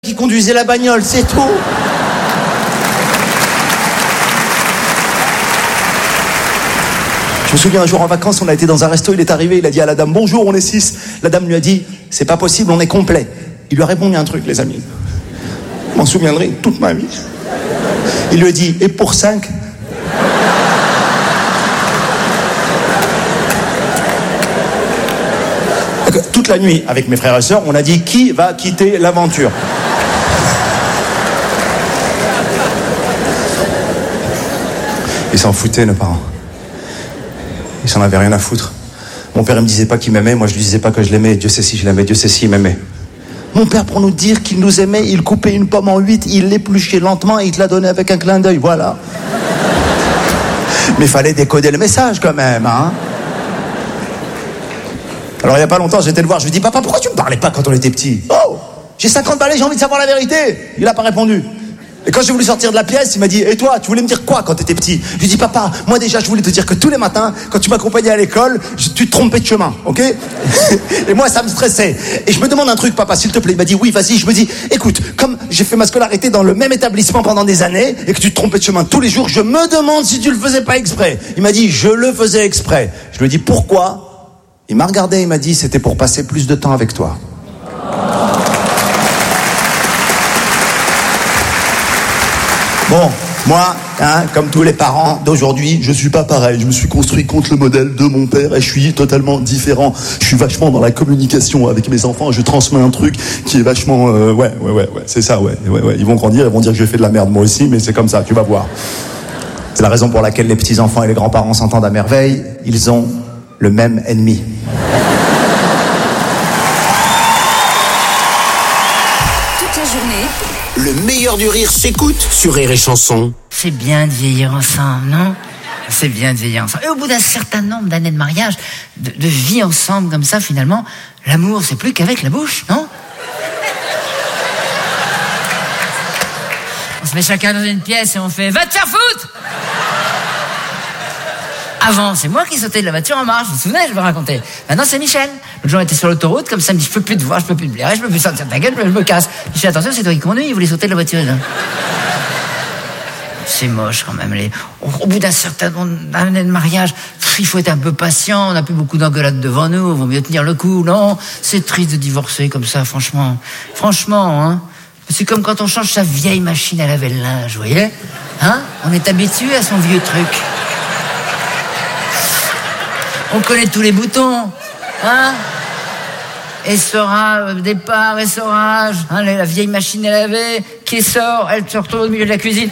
qui conduisait la bagnole, c'est tout. Je me souviens un jour en vacances, on a été dans un resto, il est arrivé, il a dit à la dame, bonjour, on est 6. La dame lui a dit, c'est pas possible, on est complet. Il lui a répondu un truc, les amis. Je m'en souviendrai toute ma vie. Il lui a dit, et pour 5? Toute la nuit, avec mes frères et sœurs, on a dit, qui va quitter l'aventure? Ils s'en foutaient, nos parents. Ils s'en avaient rien à foutre. Mon père, il me disait pas qu'il m'aimait, moi je lui disais pas que je l'aimais. Dieu sait si je l'aimais, Dieu sait si il m'aimait. Mon père, pour nous dire qu'il nous aimait, il coupait une pomme en 8, il l'épluchait lentement et il te la donnait avec un clin d'œil, voilà. Mais fallait décoder le message quand même, hein. Alors il y a pas longtemps, j'étais le voir, je lui dis, papa, pourquoi tu me parlais pas quand on était petit? Oh, j'ai 50 balais, j'ai envie de savoir la vérité. Il a pas répondu. Et quand j'ai voulu sortir de la pièce, il m'a dit, et toi, tu voulais me dire quoi quand t'étais petit? Je lui dis, papa, moi déjà, je voulais te dire que tous les matins, quand tu m'accompagnais à l'école, tu te trompais de chemin, ok? Et moi, ça me stressait. Et je me demande un truc, papa, s'il te plaît. Il m'a dit, oui, vas-y. Je me dis, écoute, comme j'ai fait ma scolarité dans le même établissement pendant des années, et que tu te trompais de chemin tous les jours, je me demande si tu le faisais pas exprès. Il m'a dit, je le faisais exprès. Je lui ai dit, pourquoi? Il m'a regardé, il m'a dit, c'était pour passer plus de temps avec toi. Bon, moi, comme tous les parents d'aujourd'hui, je suis pas pareil. Je me suis construit contre le modèle de mon père et je suis totalement différent. Je suis vachement dans la communication avec mes enfants. Je transmets un truc qui est vachement... ouais, c'est ça, ouais. Ils vont grandir, ils vont dire que j'ai fait de la merde moi aussi, mais c'est comme ça, tu vas voir. C'est la raison pour laquelle les petits-enfants et les grands-parents s'entendent à merveille. Ils ont le même ennemi. Le meilleur du rire s'écoute sur Rire et Chanson. C'est bien de vieillir ensemble, non? C'est bien de vieillir ensemble. Et au bout d'un certain nombre d'années de mariage, de vie ensemble comme ça, finalement, l'amour, c'est plus qu'avec la bouche, non? On se met chacun dans une pièce et on fait « Va te faire foutre !» Avant, c'est moi qui sautais de la voiture en marche, vous vous souvenez, je vais raconter. Maintenant, c'est Michel. L'autre jour, on était sur l'autoroute, comme ça, il me dit, je peux plus te voir, je peux plus te blairer, je peux plus sortir de ta gueule, je me casse. Je dis, attention, c'est toi qui conduis, il voulait sauter de la voiture. Là. C'est moche, quand même. Au bout d'un certain nombre d'années de mariage, il faut être un peu patient, on n'a plus beaucoup d'engueulades devant nous, il vaut mieux tenir le coup, non? C'est triste de divorcer comme ça, franchement. Franchement, hein. C'est comme quand on change sa vieille machine à laver le linge, vous voyez? Hein? On est habitué à son vieux truc. On connaît tous les boutons, hein? Essorage, départ, essorage, hein, la vieille machine à laver qui sort, elle se retrouve au milieu de la cuisine.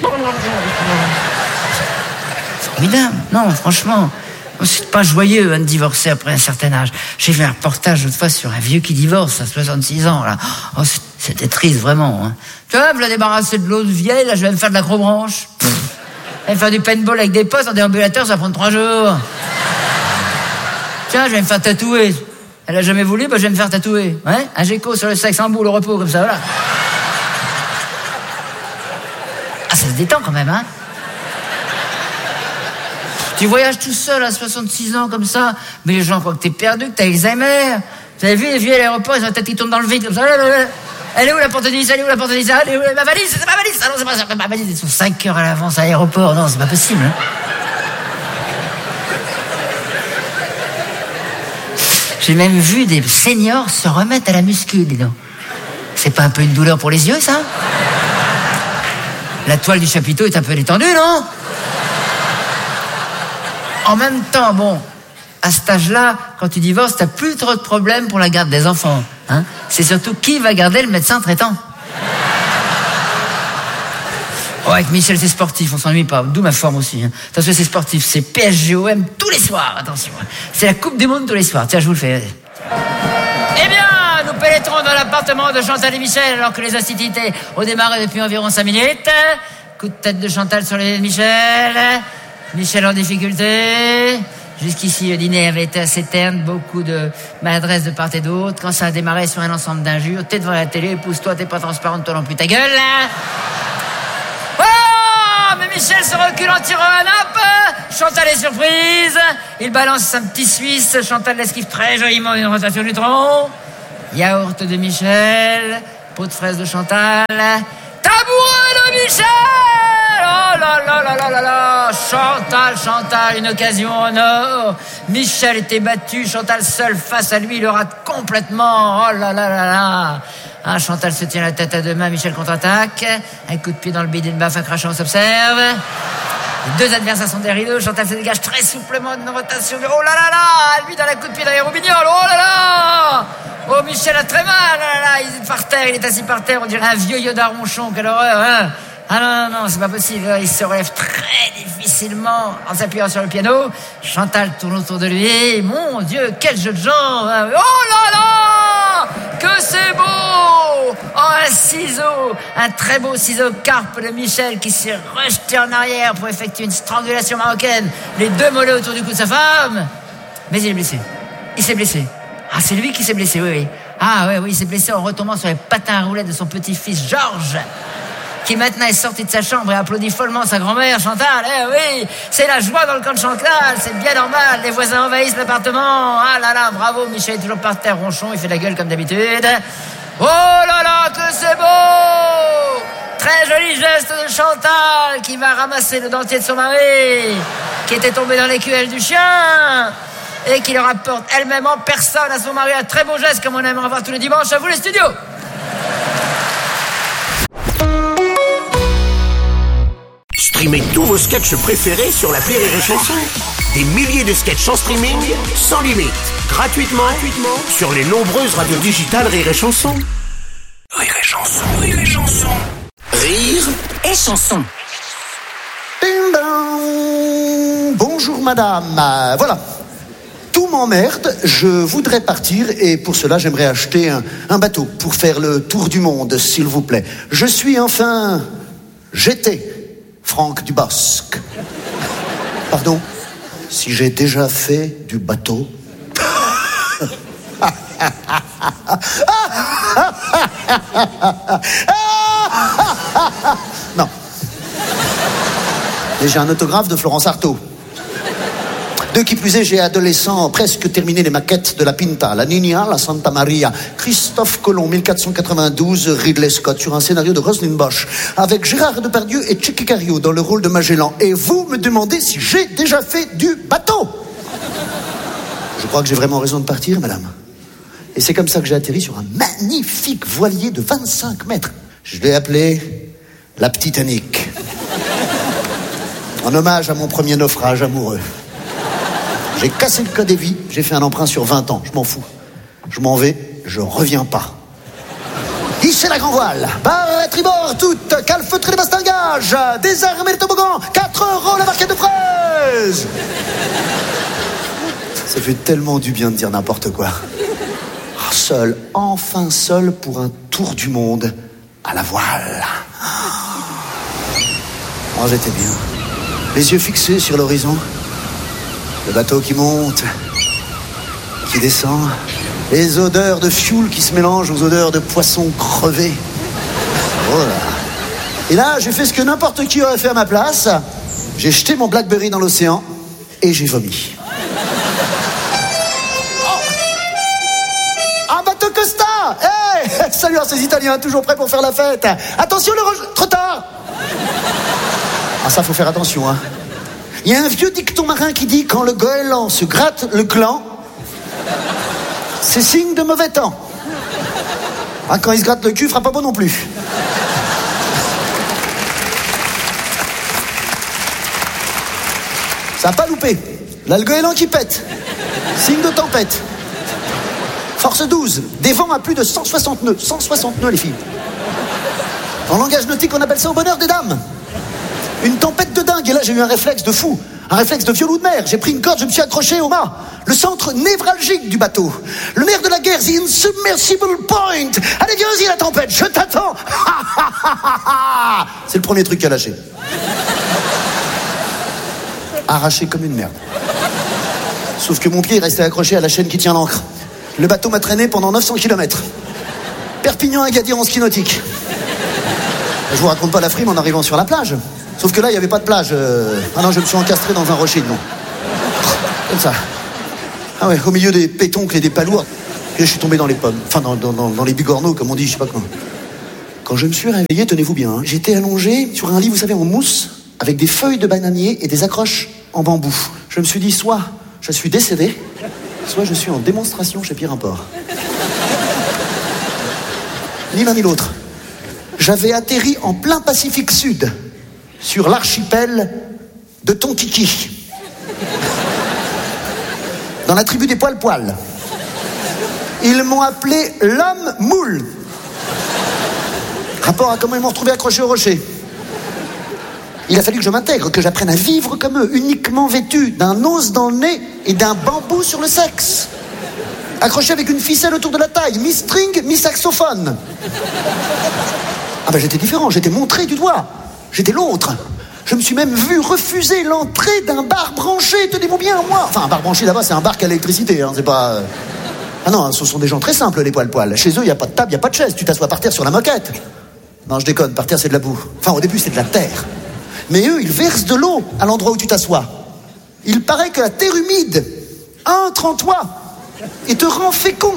Formidable, non, franchement, c'est pas joyeux de divorcer après un certain âge. J'ai vu un reportage l'autre fois sur un vieux qui divorce à 66 ans, là. Oh, c'était triste, vraiment. Hein. Tu vois, je vais débarrasser de l'autre vieille, là, je vais me faire de l'acrobranche. Je vais me faire du paintball avec des postes en déambulateur, ça va prendre 3 jours. Tiens, je vais me faire tatouer. Elle a jamais voulu, bah je vais me faire tatouer. Ouais, un géco sur le sexe en boule au repos, comme ça, voilà. Ah, ça se détend quand même, hein. Tu voyages tout seul à 66 ans, comme ça, mais les gens croient que t'es perdu, que t'as Alzheimer. Vous avez vu les vieux à l'aéroport, ils ont la tête qui tourne dans le vide, comme ça. Elle est où la porte de Nice? Elle est où la porte de Nice? Elle est où ma valise? C'est ma valise! Ah non, c'est pas ça, ma valise. Ils sont 5 heures à l'avance à l'aéroport. Non, c'est pas possible, hein. J'ai même vu des seniors se remettre à la muscu, dis donc. C'est pas un peu une douleur pour les yeux, ça? La toile du chapiteau est un peu détendue, non? En même temps, bon, à cet âge-là, quand tu divorces, t'as plus trop de problèmes pour la garde des enfants. Hein? C'est surtout qui va garder le médecin traitant. Oh, avec Michel, c'est sportif, on s'ennuie pas. D'où ma forme aussi. Hein. Attention, c'est sportif, c'est PSG-OM tous les soirs, attention. C'est la Coupe du Monde tous les soirs. Tiens, je vous le fais. Eh bien, nous pénétrons dans l'appartement de Chantal et Michel alors que les hostilités ont démarré depuis environ 5 minutes. Coup de tête de Chantal sur les de Michel. Michel en difficulté. Jusqu'ici, le dîner avait été assez terne, beaucoup de maladresse de part et d'autre. Quand ça a démarré sur un ensemble d'injures, t'es devant la télé, pousse-toi, t'es pas transparente, toi non plus, ta gueule, là. Mais Michel se recule en tirant un nappe. Chantal est surprise. Il balance un petit Suisse. Chantal l'esquive très joliment une rotation du tronc. Yaourt de Michel. pot de fraise de Chantal, tabouret de Michel. Oh là là là là là là. Chantal, une occasion en or. Michel était battu, Chantal seule face à lui le rate complètement. Oh là là là là. Ah, Chantal se tient la tête à deux mains, Michel contre-attaque. Un coup de pied dans le bide et le baffe à crachant, on s'observe. Les deux adversaires sont derrière rideaux. Chantal se dégage très souplement d'une rotation. Oh là là là. Lui dans la coup de pied derrière Roubignol. Oh là là. Oh, Michel a très mal. Oh là là. Il est par terre, il est assis par terre. On dirait un vieux Yoda ronchon. Quelle horreur, hein. Ah non, c'est pas possible. Il se relève très difficilement en s'appuyant sur le piano. Chantal tourne autour de lui. Mon Dieu, quel jeu de jambes. Oh là là. Que c'est beau. Oh, un ciseau. Un très beau ciseau carpe de Michel qui s'est rejeté en arrière pour effectuer une strangulation marocaine. Les deux mollets autour du cou de sa femme. Mais il est blessé. Il s'est blessé. Ah, c'est lui qui s'est blessé, oui. Ah oui, il s'est blessé en retombant sur les patins à roulettes de son petit-fils Georges, qui maintenant est sorti de sa chambre et applaudit follement sa grand-mère Chantal. Eh oui, c'est la joie dans le camp de Chantal, c'est bien normal. Les voisins envahissent l'appartement. Ah là là, bravo, Michel est toujours par terre ronchon, il fait la gueule comme d'habitude. Oh là là, que c'est beau. Très joli geste de Chantal qui va ramasser le dentier de son mari qui était tombé dans l'écuelle du chien et qui le rapporte elle-même en personne à son mari. Un très beau geste comme on aime en voir tous les dimanches. À vous les studios. Streamez tous vos sketchs préférés sur l'appli Rire et Chanson. Des milliers de sketchs en streaming, sans limite, gratuitement sur les nombreuses radios digitales Rire et Chanson. Rire et Chanson, Rire et Chanson. Rire et Chanson. Ding dong. Bonjour madame, voilà. Tout m'emmerde, je voudrais partir et pour cela j'aimerais acheter un bateau pour faire le tour du monde, s'il vous plaît. J'étais Franck Dubosc. Pardon, si j'ai déjà fait du bateau. Non. Et j'ai un autographe de Florence Artaud. De qui plus est, j'ai adolescent presque terminé les maquettes de la Pinta, la Niña, la Santa Maria, Christophe Colomb, 1492, Ridley Scott, sur un scénario de Roselyne Bosch, avec Gérard Depardieu et Tchéky Cario dans le rôle de Magellan. Et vous me demandez si j'ai déjà fait du bateau. Je crois que j'ai vraiment raison de partir, madame. Et c'est comme ça que j'ai atterri sur un magnifique voilier de 25 mètres. Je l'ai appelé la Titanic. En hommage à mon premier naufrage amoureux. J'ai cassé le code des vies, j'ai fait un emprunt sur 20 ans, je m'en fous. Je m'en vais, je reviens pas. Hissez la grand voile, barre à tribord toute, calfeutrez les bastingages, désarmez les toboggans, 4 € la barquette de fraises. Ça fait tellement du bien de dire n'importe quoi. Seul, enfin seul pour un tour du monde à la voile. Oh, j'étais bien. Les yeux fixés sur l'horizon. Le bateau qui monte, qui descend, les odeurs de fioul qui se mélangent aux odeurs de poissons crevés. Oh là. Et là, j'ai fait ce que n'importe qui aurait fait à ma place. J'ai jeté mon Blackberry dans l'océan et j'ai vomi. Oh. Un bateau Costa. Hey, salut à ces Italiens, toujours prêts pour faire la fête. Attention, trop tard. Ah, ça, faut faire attention, hein. Il y a un vieux dicton marin qui dit « Quand le goéland se gratte le gland, c'est signe de mauvais temps. » Ah, quand il se gratte le cul, il fera pas beau non plus. Ça n'a pas loupé. Là, le goéland qui pète. Signe de tempête. Force 12. Des vents à plus de 160 nœuds. 160 nœuds, les filles. En langage nautique, on appelle ça au bonheur des dames. Une tempête de dingue, et là j'ai eu un réflexe de fou, un réflexe de violon de mer. J'ai pris une corde, je me suis accroché au mât, le centre névralgique du bateau, le nerf de la guerre, the insubmersible point. Allez, viens-y la tempête, je t'attends. C'est le premier truc à lâcher. Arraché comme une merde. Sauf que mon pied est resté accroché à la chaîne qui tient l'ancre. Le bateau m'a traîné pendant 900 km. Perpignan à Gadir en ski nautique. Je vous raconte pas la frime en arrivant sur la plage. Sauf que là, il n'y avait pas de plage. Ah non, je me suis encastré dans un rocher, non. Comme ça. Ah ouais, au milieu des pétoncles et des palourdes. Et je suis tombé dans les pommes. Enfin, dans les bigorneaux, comme on dit, je sais pas comment. Quand je me suis réveillé, tenez-vous bien, hein, j'étais allongé sur un lit, vous savez, en mousse, avec des feuilles de bananier et des accroches en bambou. Je me suis dit, soit je suis décédé, soit je suis en démonstration chez Pierre Import. Ni l'un ni l'autre. J'avais atterri en plein Pacifique Sud, sur l'archipel de Tonkiki, dans la tribu des poil-poil. Ils m'ont appelé l'homme moule. Rapport à comment ils m'ont retrouvé accroché au rocher. Il a fallu que je m'intègre, que j'apprenne à vivre comme eux, uniquement vêtu d'un os dans le nez et d'un bambou sur le sexe. Accroché avec une ficelle autour de la taille, mi-string, mi-saxophone. Ah ben j'étais différent, j'étais montré du doigt. J'étais l'autre. Je me suis même vu refuser l'entrée d'un bar branché, tenez-vous bien, moi. Enfin, un bar branché là-bas, c'est un bar qui a l'électricité, hein, c'est pas... Ah non, ce sont des gens très simples, les poil-poil. Chez eux, il n'y a pas de table, il n'y a pas de chaise. Tu t'assois par terre sur la moquette. Non, je déconne, par terre, c'est de la boue. Enfin, au début, c'est de la terre. Mais eux, ils versent de l'eau à l'endroit où tu t'assois. Il paraît que la terre humide entre en toi et te rend fécond.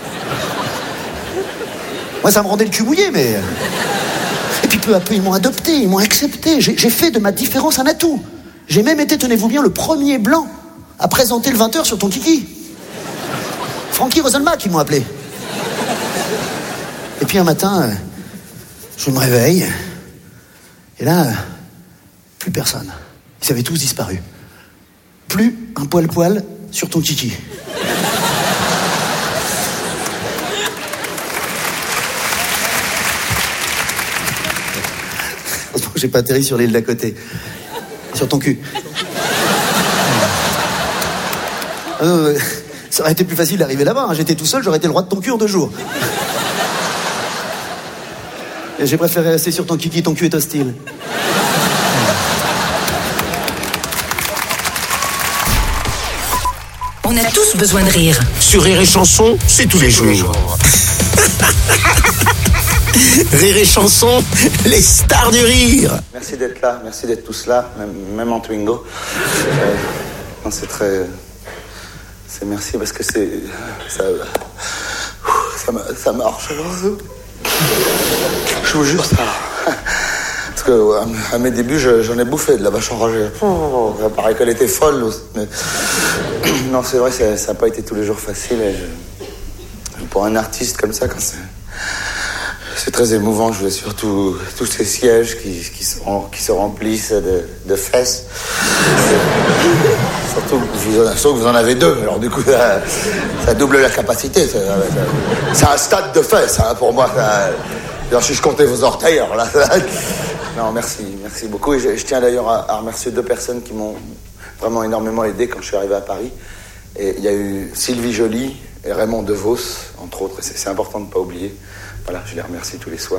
Moi, ça me rendait le cul mouillé, mais... Et puis peu à peu, ils m'ont adopté, ils m'ont accepté. J'ai fait de ma différence un atout. J'ai même été, tenez-vous bien, le premier blanc à présenter le 20h sur Tonkiki. Frankie Roselmack, ils m'ont appelé. Et puis un matin, je me réveille. Et là, plus personne. Ils avaient tous disparu. Plus un poil-poil sur Tonkiki. J'ai pas atterri sur l'île d'à côté. Sur ton cul. Ça aurait été plus facile d'arriver là-bas. Hein. J'étais tout seul, j'aurais été le roi de ton cul en 2 jours. Et j'ai préféré rester sur ton kiki, ton cul est hostile. On a tous besoin de rire. Sur Rire et Chanson, c'est tous les jours. Rire et Chanson, les stars du rire. Merci d'être là, merci d'être tous là, même en Twingo. Non, c'est très... C'est merci parce que c'est... Ça marche. Je vous jure, ça... Parce que à mes débuts, j'en ai bouffé de la vache enragée. Ça paraît qu'elle était folle. Mais... Non, c'est vrai, ça n'a pas été tous les jours facile. Pour un artiste comme ça, quand c'est très émouvant. Je vois surtout tous ces sièges qui se remplissent de fesses. Surtout que vous en avez 2. Alors du coup, ça double la capacité. C'est un stade de fesses, hein, pour moi. Alors, si je comptais vos orteils, alors là... Non, merci beaucoup. Et je tiens d'ailleurs à remercier 2 personnes qui m'ont vraiment énormément aidé quand je suis arrivé à Paris. Et il y a eu Sylvie Joly et Raymond DeVos, entre autres. C'est important de ne pas oublier. Voilà, je les remercie tous les soirs.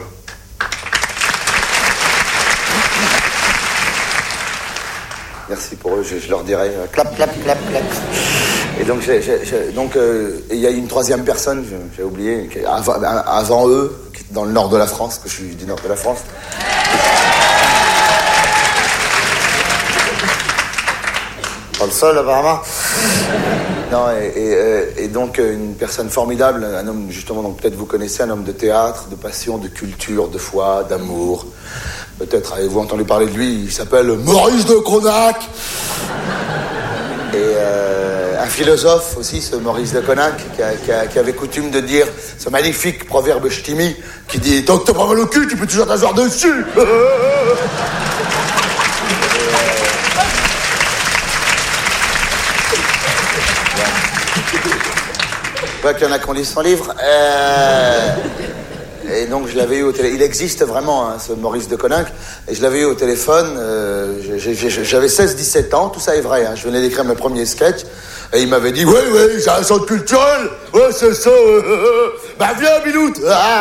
Merci pour eux, je leur dirai clap, clap, clap, clap. Et donc, il y a une 3e personne, j'ai oublié, avant eux, qui est dans le nord de la France, que je suis du nord de la France. Pas le seul, apparemment. Non, et donc une personne formidable, un homme, justement, donc peut-être vous connaissez, un homme de théâtre, de passion, de culture, de foi, d'amour. Peut-être avez-vous entendu parler de lui, il s'appelle Maurice de Conac. Et un philosophe aussi, ce Maurice de Conac, qui avait coutume de dire ce magnifique proverbe ch'timi qui dit « Tant que t'as pas mal au cul, tu peux toujours t'asseoir dessus !» Je vois qu'il y en a qui ont lu son livre. Et donc je l'avais eu au téléphone. Il existe vraiment, hein, ce Maurice de Coninck. Et je l'avais eu au téléphone. J'avais 16-17 ans, tout ça est vrai. Hein, je venais d'écrire mes premiers sketchs. Et il m'avait dit, oui, j'ai un centre culturel. Ouais, c'est ça. Bah viens, Biloute.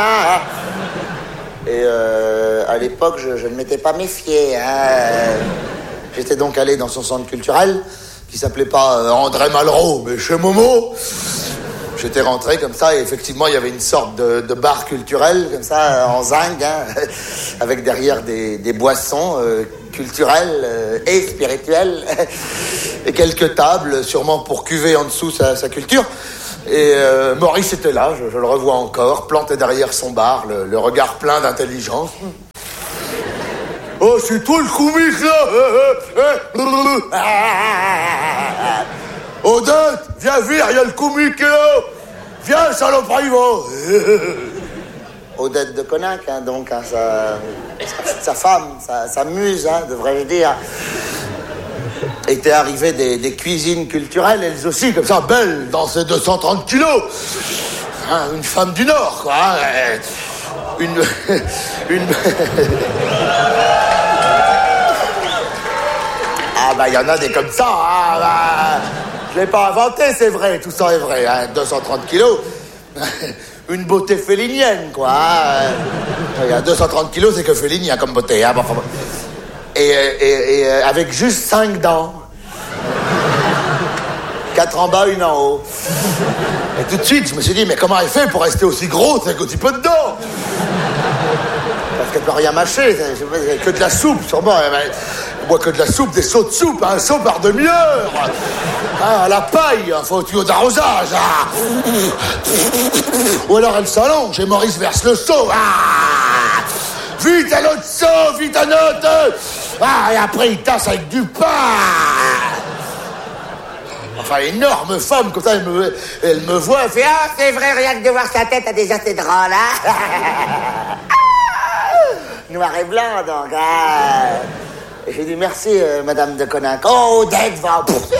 Et à l'époque, je ne m'étais pas méfié. Hein. J'étais donc allé dans son centre culturel, qui s'appelait pas André Malraux, mais chez Momo. J'étais rentré comme ça et effectivement il y avait une sorte de bar culturel comme ça en zinc, hein, avec derrière des boissons culturelles et spirituelles et quelques tables sûrement pour cuver en dessous sa culture. Et Maurice était là, je le revois encore, planté derrière son bar, le regard plein d'intelligence. Oh, c'est toi le comique, là. Odette, viens vite, il y a le comique là. Viens, saloperie, va. Odette de Coninck, hein, donc, hein, sa femme, sa muse, hein, devrais-je dire, était arrivée des cuisines culturelles, elles aussi, comme ça, belles, dans ses 230 kilos. Hein, une femme du Nord, quoi. Hein, une... Ah, bah, il y en a des comme ça, hein, bah... Je l'ai pas inventé, c'est vrai, tout ça est vrai, hein, 230 kilos. Une beauté félinienne, quoi. Il y a 230 kilos, c'est que félinien comme beauté. Hein, et avec juste 5 dents. 4 en bas, 1 en haut. Et tout de suite, je me suis dit, mais comment elle fait pour rester aussi grosse avec aussi peu de dents? Parce qu'elle peut rien mâcher, c'est que de la soupe, sûrement. Elle boit que de la soupe, des seaux de soupe, un seau par demi-heure. Ah, à la paille, un faux tuyau d'arrosage. Ah. Ou alors elle s'allonge et Maurice verse le seau. Ah. Vite un autre seau, vite un autre. Ah, et après il tasse avec du pain. Enfin, énorme femme, comme ça, elle me voit, elle fait « Ah, c'est vrai, rien que de voir sa tête, t'as déjà tes drôles, hein ?» Noir et blanc, donc, hein. Et j'ai dit « Merci, madame de Coninck. » Oh, Odette va en pousser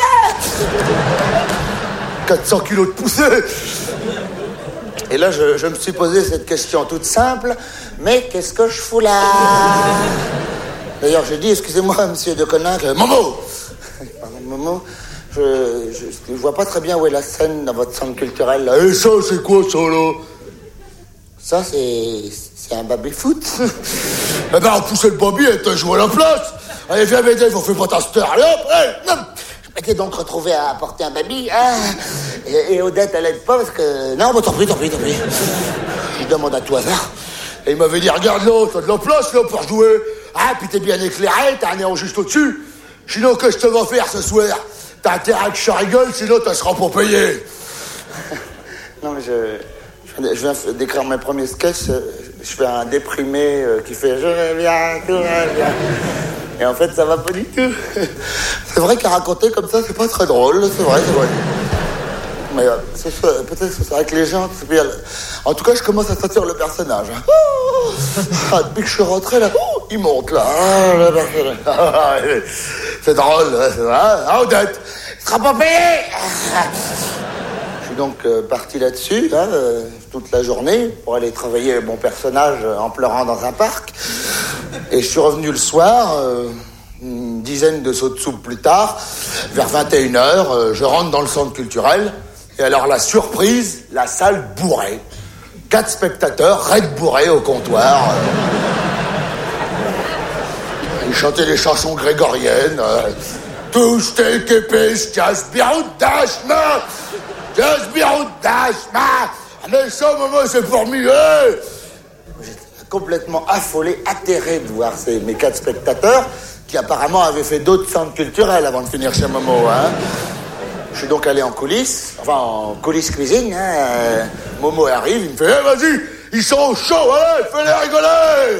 400 kilos de poussée. Et là, je me suis posé cette question toute simple. Mais qu'est-ce que je fous là? D'ailleurs, j'ai dit « Excusez-moi, monsieur de Coninck. » Momo. Pardon, Momo. Je vois pas très bien où est la scène dans votre centre culturel, là. Et ça, c'est quoi, ça, là? Ça, c'est un baby-foot. Eh ben, on poussait le baby et t'as joué à la place. Allez, viens m'aider, vous faites pas ta star. Allez, hop, allez. Je m'étais donc retrouvé à porter un baby, hein. Et Odette, elle aide pas parce que... Non, bah, tant pis. Je demande à tout hasard. Et il m'avait dit, regarde là, t'as de la place, là, pour jouer. Ah, puis t'es bien éclairé, t'as un néon juste au-dessus. Sinon, qu'est-ce que je te vais faire ce soir? T'as intérêt que je rigole, sinon tu seras pas payé. Non, mais je viens d'écrire mes premiers sketchs. Je fais un déprimé qui fait « Je vais bien, tout va bien ». Et en fait, ça va pas du tout. C'est vrai qu'à raconter comme ça, c'est pas très drôle. C'est vrai. Mais peut-être que c'est avec les gens. En tout cas, je commence à sentir le personnage. Ah, depuis que je suis rentré, là, il monte, là. C'est drôle, c'est vrai. Ah, Odette, il sera pas payé. Je suis donc parti là-dessus, hein, toute la journée, pour aller travailler mon personnage en pleurant dans un parc. Et je suis revenu le soir, une dizaine de seaux de soupe plus tard, vers 21h, je rentre dans le centre culturel. Et alors, la surprise, la salle bourrée. 4 spectateurs, raides bourrés au comptoir. Ils chantaient des chansons grégoriennes. Tous tes képes, casse birout d'achma. Casse birout d'achma. Mais ça, maman, c'est pour mieux. J'étais complètement affolé, atterré de voir mes 4 spectateurs qui apparemment avaient fait d'autres centres culturels avant de finir chez Momo, hein. Je suis donc allé en coulisses, en coulisses cuisine, hein. Momo arrive, il me fait hey, « Vas-y, ils sont chauds, allez, fais-les rigoler !»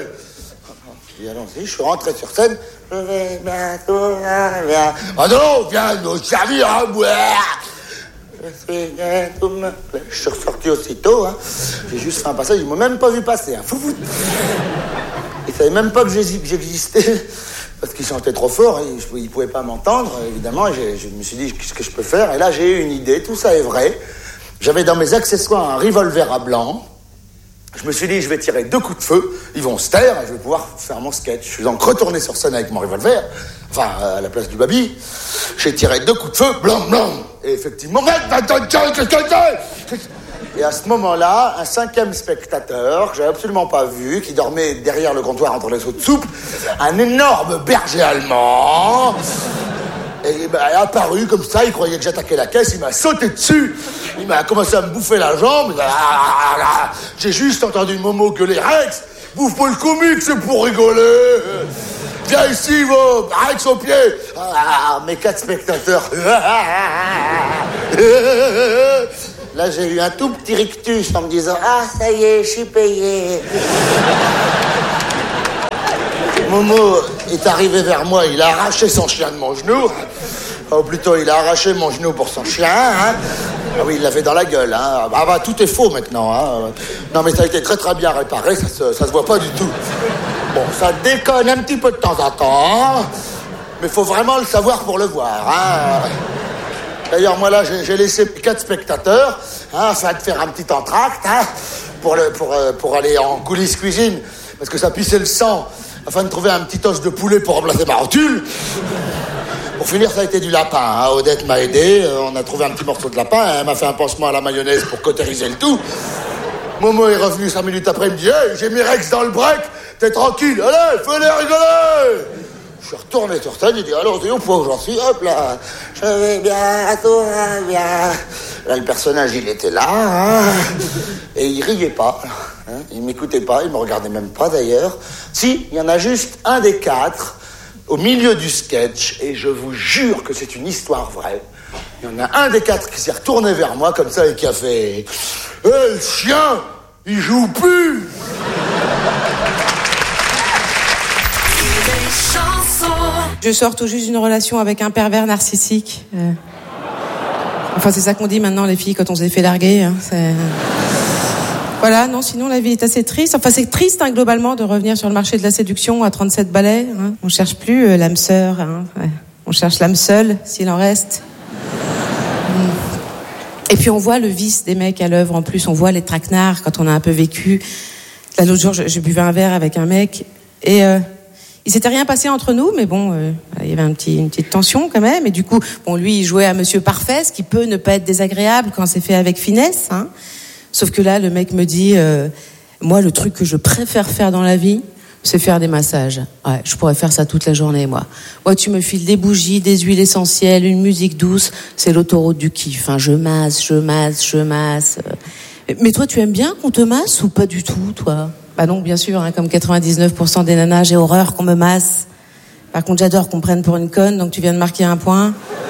Je dis « Allons-y », je suis rentré sur scène. « Je vais bientôt, viens. »« Ah non, viens nous servir à boire !» Je suis ressorti aussitôt, hein. J'ai juste fait un passage, ils m'ont même pas vu passer, hein. Ils savaient même pas que j'existais. Parce qu'il chantait trop fort, il ne pouvait pas m'entendre, évidemment. Et je me suis dit, qu'est-ce que je peux faire? Et là, j'ai eu une idée, tout ça est vrai. J'avais dans mes accessoires un revolver à blanc. Je me suis dit, je vais tirer 2 coups de feu, ils vont se taire et je vais pouvoir faire mon sketch. Je suis donc retourné sur scène avec mon revolver, enfin, à la place du baby. J'ai tiré 2 coups de feu, blanc. Et effectivement, et à ce moment-là, un 5e spectateur, que j'avais absolument pas vu, qui dormait derrière le comptoir entre les seaux de soupe, un énorme berger allemand, est apparu comme ça, il croyait que j'attaquais la caisse, il m'a sauté dessus, il m'a commencé à me bouffer la jambe, j'ai juste entendu Momo gueuler « Rex, bouffe pas le comique, c'est pour rigoler !» Viens ici, va, Rex au pied. Mes 4 spectateurs. Là, j'ai eu un tout petit rictus en me disant « Ah, ça y est, je suis payé ». Momo est arrivé vers moi, il a arraché son chien de mon genou. Ou plutôt, il a arraché mon genou pour son chien. Hein. Ah oui, il l'avait dans la gueule. Hein. Ah bah, tout est faux maintenant. Hein. Non, mais ça a été très très bien réparé, ça se voit pas du tout. Bon, ça déconne un petit peu de temps en temps, mais faut vraiment le savoir pour le voir. Hein. D'ailleurs, moi là, j'ai laissé 4 spectateurs, hein, afin de faire un petit entracte, hein, pour aller en coulisses cuisine, parce que ça pissait le sang, afin de trouver un petit os de poulet pour remplacer ma rotule. Pour finir, ça a été du lapin. Hein. Odette m'a aidé, on a trouvé un petit morceau de lapin, elle m'a fait un pansement à la mayonnaise pour cautériser le tout. Momo est revenu 5 minutes après, il me dit « Hey, j'ai mis Rex dans le break, t'es tranquille, allez, fais-les rigoler !» Je suis retourné sur scène, j'ai dit « Alors, t'es au point où j'en suis, hop là, je vais bien, tout va bien. » Là, le personnage, il était là, hein, et il riait pas. Hein, il m'écoutait pas, il me regardait même pas d'ailleurs. Si, il y en a juste un des 4 au milieu du sketch, et je vous jure que c'est une histoire vraie. Il y en a un des 4 qui s'est retourné vers moi comme ça et qui a fait « Hé, le chien, il joue plus !» Je sors tout juste d'une relation avec un pervers narcissique. Enfin, c'est ça qu'on dit maintenant, les filles, quand on s'est fait larguer. Hein, voilà, non, sinon la vie est assez triste. Enfin, c'est triste, hein, globalement, de revenir sur le marché de la séduction à 37 balais. Hein. On cherche plus l'âme sœur. Hein, ouais. On cherche l'âme seule, s'il en reste. Et puis on voit le vice des mecs à l'œuvre. En plus, on voit les traquenards quand on a un peu vécu. Là, l'autre jour, je buvais un verre avec un mec et il s'était rien passé entre nous, mais bon, il y avait une petite tension quand même. Et du coup, bon, lui, il jouait à Monsieur Parfait, ce qui peut ne pas être désagréable quand c'est fait avec finesse. Hein. Sauf que là, le mec me dit, moi, le truc que je préfère faire dans la vie, c'est faire des massages. Ouais, je pourrais faire ça toute la journée, moi. Moi, tu me files des bougies, des huiles essentielles, une musique douce, c'est l'autoroute du kiff. Hein. Je masse. Mais toi, tu aimes bien qu'on te masse ou pas du tout, toi ? Bah non, bien sûr, hein, comme 99% des nanas, j'ai horreur qu'on me masse. Par contre, j'adore qu'on me prenne pour une conne, donc tu viens de marquer un point.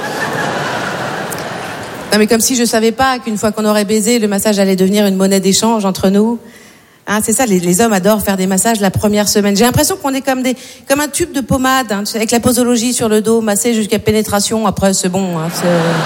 Non, mais comme si je savais pas qu'une fois qu'on aurait baisé, le massage allait devenir une monnaie d'échange entre nous. Hein, c'est ça, les hommes adorent faire des massages la première semaine. J'ai l'impression qu'on est comme un tube de pommade, hein, avec la posologie sur le dos, massé jusqu'à pénétration. Après, c'est bon. Hein,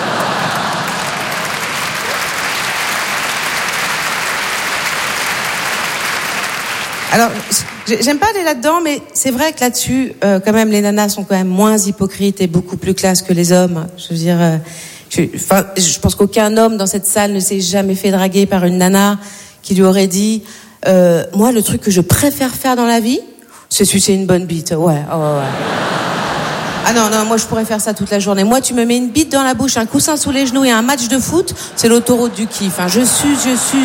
Alors, j'aime pas aller là-dedans, mais c'est vrai que là-dessus, quand même, les nanas sont quand même moins hypocrites et beaucoup plus classe que les hommes. Je veux dire, je pense qu'aucun homme dans cette salle ne s'est jamais fait draguer par une nana qui lui aurait dit moi, le truc que je préfère faire dans la vie, c'est sucer une bonne bite. Ouais. Ah non, moi je pourrais faire ça toute la journée. Moi, tu me mets une bite dans la bouche, un coussin sous les genoux et un match de foot, c'est l'autoroute du kiff. Hein. Je suce.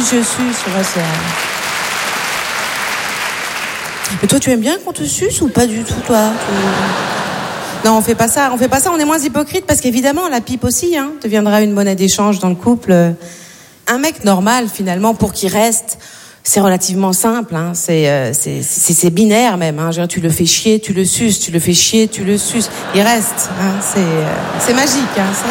Mais toi, tu aimes bien qu'on te suce ou pas du tout, toi ? Non, on fait pas ça, on est moins hypocrite parce qu'évidemment, la pipe aussi, hein, deviendra une monnaie d'échange dans le couple. Un mec normal, finalement, pour qu'il reste, c'est relativement simple, hein, c'est binaire même, hein, genre, tu le fais chier, tu le suces, tu le fais chier, tu le suces, il reste, hein, c'est magique, hein, ça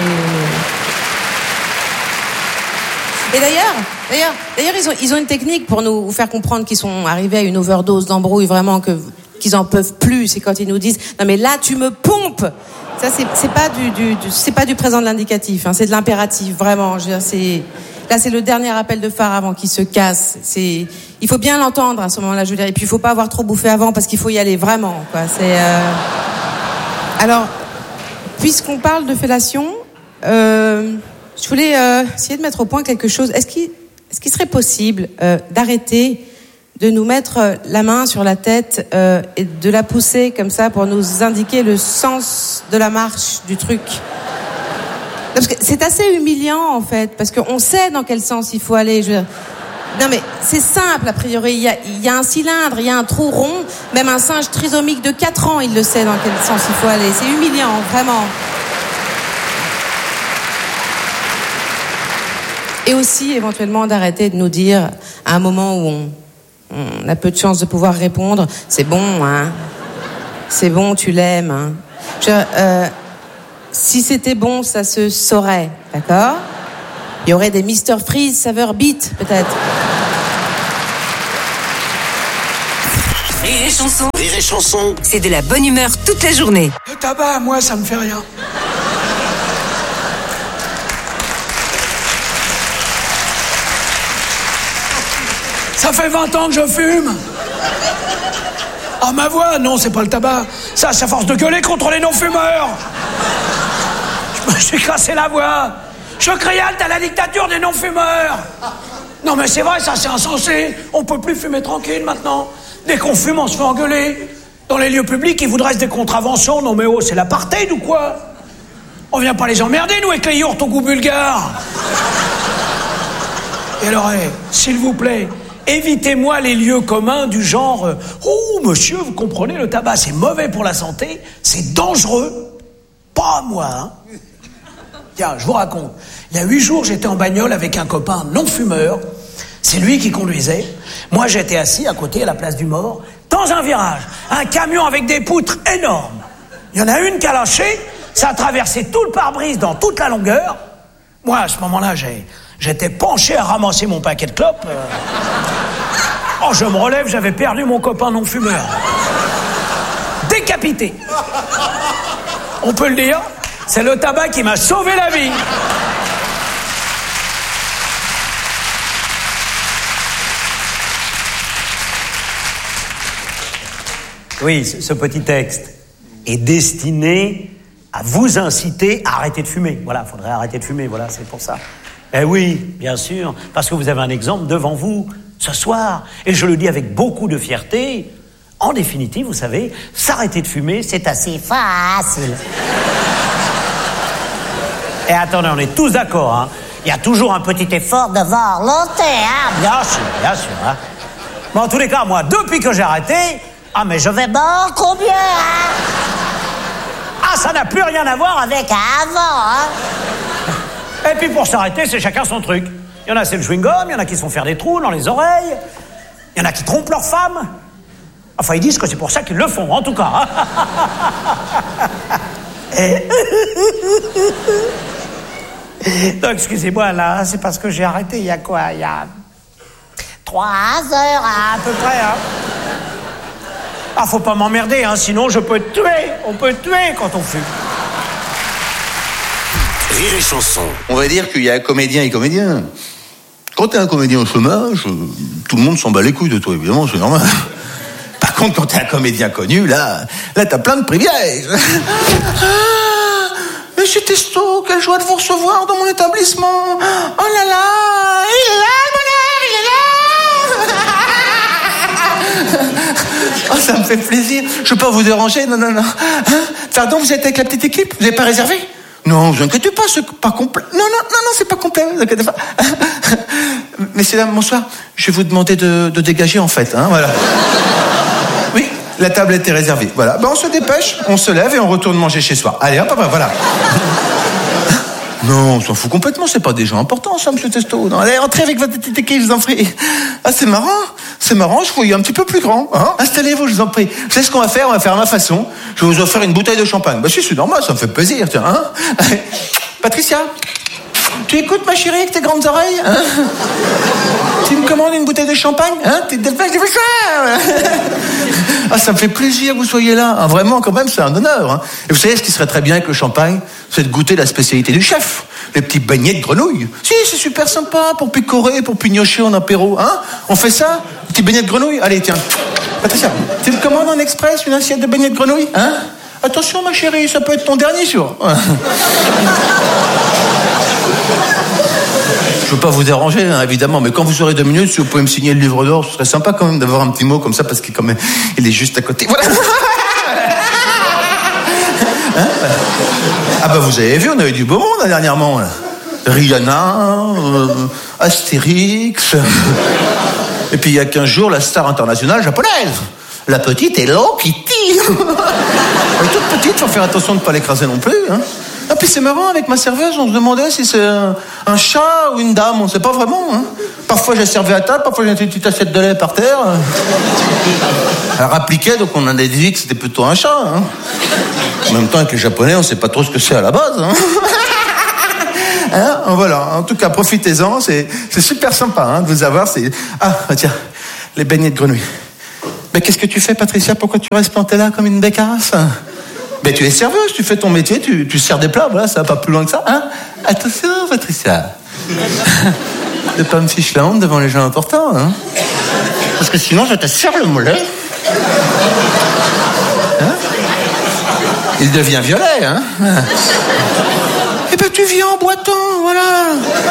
c'est... Et d'ailleurs, ils ont une technique pour nous faire comprendre qu'ils sont arrivés à une overdose d'embrouille, vraiment qu'ils en peuvent plus. C'est quand ils nous disent non mais là tu me pompes. Ça c'est pas du présent de l'indicatif, hein, c'est de l'impératif vraiment. Je veux dire, c'est le dernier appel de phare avant qu'il se casse. Il faut bien l'entendre à ce moment-là, je veux dire. Et puis il faut pas avoir trop bouffé avant parce qu'il faut y aller vraiment, quoi. Alors, puisqu'on parle de fellation. Je voulais essayer de mettre au point quelque chose. Est-ce qu'il serait possible d'arrêter de nous mettre la main sur la tête et de la pousser comme ça pour nous indiquer le sens de la marche du truc ? Parce que c'est assez humiliant en fait, parce qu'on sait dans quel sens il faut aller. Non mais c'est simple a priori. Il y a un cylindre, il y a un trou rond. Même un singe trisomique de 4 ans, il le sait dans quel sens il faut aller. C'est humiliant, vraiment. Et aussi, éventuellement, d'arrêter de nous dire, à un moment où on a peu de chance de pouvoir répondre, c'est bon, hein. C'est bon, tu l'aimes, hein. Si c'était bon, ça se saurait, d'accord ? Il y aurait des Mr Freeze saveur beat, peut-être. Rire et chanson, Rire et chanson. c'est de la bonne humeur toute la journée. Le tabac, moi, ça me fait rien. Ça fait 20 ans que je fume. Ah, ma voix, non, c'est pas le tabac. Ça, c'est à force de gueuler contre les non-fumeurs. Je me suis cassé la voix. Je crie halte à la dictature des non-fumeurs. Non, mais c'est vrai, ça, c'est insensé. On peut plus fumer tranquille maintenant. Dès qu'on fume, on se fait engueuler. Dans les lieux publics, ils vous dressent des contraventions. Non, mais oh, c'est l'apartheid ou quoi? On vient pas les emmerder, nous, avec les yourtes au goût bulgare. Et alors, s'il vous plaît, évitez-moi les lieux communs du genre oh, monsieur, vous comprenez, le tabac, c'est mauvais pour la santé, c'est dangereux. Pas moi, hein. Tiens, je vous raconte. Il y a 8 jours, j'étais en bagnole avec un copain non-fumeur. C'est lui qui conduisait. Moi, j'étais assis à côté, à la place du Mort, dans un virage. Un camion avec des poutres énormes. Il y en a une qui a lâché, ça a traversé tout le pare-brise dans toute la longueur. Moi, à ce moment-là, j'étais penché à ramasser mon paquet de clopes. Oh, je me relève, j'avais perdu mon copain non-fumeur. Décapité. On peut le dire, c'est le tabac qui m'a sauvé la vie. Oui, ce petit texte est destiné à vous inciter à arrêter de fumer. Voilà, il faudrait arrêter de fumer, voilà, c'est pour ça. Eh oui, bien sûr, parce que vous avez un exemple devant vous, ce soir, et je le dis avec beaucoup de fierté. En définitive, vous savez, s'arrêter de fumer, c'est assez facile. Et attendez, on est tous d'accord, hein. Il y a toujours un petit effort de volonté, hein. Bien sûr, hein. Bon, en tous les cas, moi, depuis que j'ai arrêté, ah, mais je vais beaucoup mieux, hein. Ah, ça n'a plus rien à voir avec avant, hein. Et puis pour s'arrêter, c'est chacun son truc. Il y en a, c'est le chewing-gum, il y en a qui se font faire des trous dans les oreilles, il y en a qui trompent leur femme. Enfin, ils disent que c'est pour ça qu'ils le font, en tout cas. Et... Donc, excusez-moi, là, c'est parce que j'ai arrêté il y a quoi? Il y a 3 heures, à peu près, hein. Ah, faut pas m'emmerder, hein, sinon je peux te tuer. On peut te tuer quand on fume. Rire et chanson. On va dire qu'il y a comédien et comédien. Quand t'es un comédien au chômage, tout le monde s'en bat les couilles de toi, évidemment, c'est normal. Par contre, quand t'es un comédien connu, là t'as plein de privilèges. Monsieur Testo, quelle joie de vous recevoir dans mon établissement. Oh là là, il est là, le bonheur, il est là. Oh, ça me fait plaisir. Je peux pas vous déranger, non. Hein? Pardon, vous êtes avec la petite équipe? Vous n'avez pas réservé? Non, vous inquiétez pas, c'est pas complet. Non, c'est pas complet, vous inquiétez pas. Messieurs, dames, bonsoir. Je vais vous demander de dégager, en fait, hein, voilà. Oui, la table était réservée. Voilà, on se dépêche, on se lève et on retourne manger chez soi. Allez, hop, voilà. Non, on s'en fout complètement, c'est pas des gens importants, ça, monsieur Testo. Non, allez, entrez avec votre petite équipe, je vous en prie. Ah, c'est marrant, je voyais un petit peu plus grand. Hein. Installez-vous, je vous en prie. Vous savez ce qu'on va faire? On va faire à ma façon. Je vais vous offrir une bouteille de champagne. Bah si, c'est normal, ça me fait plaisir, tiens. Hein. Patricia, tu écoutes, ma chérie, avec tes grandes oreilles, hein? Tu me commandes une bouteille de champagne, hein? T'es delphin, j'ai fait ça. Ah, ça me fait plaisir que vous soyez là. Ah, vraiment, quand même, c'est un honneur. Hein. Et vous savez, ce qui serait très bien avec le champagne, c'est de goûter la spécialité du chef. Les petits beignets de grenouille. Si, c'est super sympa pour picorer, pour pignocher en apéro. Hein? On fait ça? Petits beignets de grenouille? Allez, tiens. Patricia, tu me commandes en express une assiette de beignets de grenouille? Hein? Attention, ma chérie, ça peut être ton dernier jour. Je veux pas vous déranger, hein, évidemment, mais quand vous aurez 2 minutes, si vous pouvez me signer le livre d'or, ce serait sympa quand même d'avoir un petit mot comme ça, parce qu'il il est juste à côté. Voilà. Hein? Ah bah vous avez vu, on a eu du beau monde dernièrement. Là. Rihanna, Astérix, et puis il y a 15 jours, la star internationale japonaise. La petite Hello Kitty. Elle est toute petite, faut faire attention de ne pas l'écraser non plus. Hein. Ah, puis c'est marrant, avec ma serveuse, on se demandait si c'est un chat ou une dame, on ne sait pas vraiment. Hein. Parfois j'ai servi à table, parfois j'ai une petite assiette de lait par terre. Elle rappliquait, donc on a déduit que c'était plutôt un chat. Hein. En même temps, avec les Japonais, on ne sait pas trop ce que c'est à la base. Hein. Hein, voilà, en tout cas, profitez-en, c'est super sympa hein, de vous avoir. Ah, tiens, les beignets de grenouille. Mais qu'est-ce que tu fais, Patricia? Pourquoi tu restes plantée là comme une bécasse? Mais tu es serveuse, tu fais ton métier, tu sers des plats, voilà, ça va pas plus loin que ça. Hein? Attention, Patricia. Ne pas me fiche la honte devant les gens importants. Hein? Parce que sinon, je te serre le mollet. Hein? Il devient violet, hein? Eh ben, tu viens en boitant, voilà.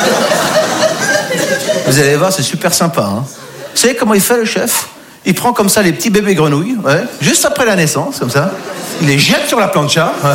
Vous allez voir, c'est super sympa. Hein? Vous savez comment il fait, le chef? Il prend comme ça les petits bébés grenouilles, ouais, juste après la naissance, comme ça. Il les jette sur la plancha. Ouais.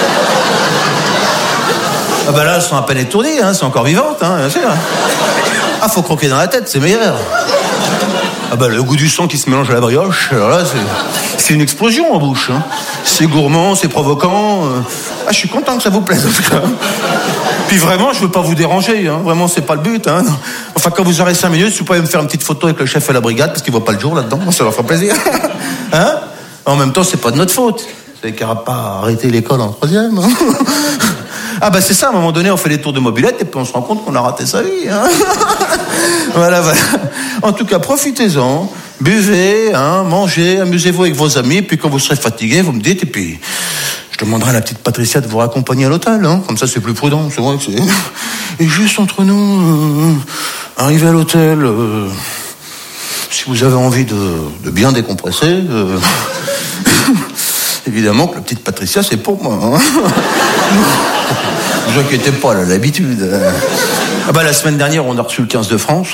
Ah bah là, elles sont à peine étourdies, hein, elles sont encore vivantes, hein, bien sûr. Ah, faut croquer dans la tête, c'est meilleur. Ah bah le goût du sang qui se mélange à la brioche, alors là, c'est une explosion en bouche. Hein. C'est gourmand, c'est provoquant. Ah, je suis content que ça vous plaise, en tout cas. Puis vraiment, je veux pas vous déranger, hein. Vraiment, c'est pas le but. Hein. Enfin, quand vous aurez 5 minutes, vous pouvez me faire une petite photo avec le chef et la brigade, parce qu'il voit pas le jour là-dedans, ça leur fera plaisir. Hein? En même temps, c'est pas de notre faute. Vous savez qu'il n'aura pas arrêté l'école en 3e. Hein. Ah bah c'est ça, à un moment donné, on fait des tours de mobilette et puis on se rend compte qu'on a raté sa vie. Hein. Voilà. En tout cas, profitez-en, buvez, hein, mangez, amusez-vous avec vos amis, puis quand vous serez fatigué, vous me dites, et puis je demanderai à la petite Patricia de vous raccompagner à l'hôtel, hein. Comme ça c'est plus prudent, c'est vrai que c'est... Et juste entre nous, arrivez à l'hôtel, si vous avez envie de bien décompresser, évidemment que la petite Patricia, c'est pour moi. Hein. Ne vous inquiétez pas, elle a l'habitude. Ah bah, la semaine dernière, on a reçu le 15 de France.